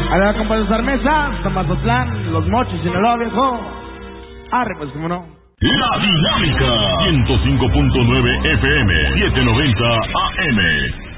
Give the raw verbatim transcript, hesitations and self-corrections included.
A la compa de Sarmesa, Mazatlán, Los Mochis, Sinaloa, viejo. Arre, pues, cómo no. La Dinámica, ciento cinco punto nueve F M, setecientos noventa A M.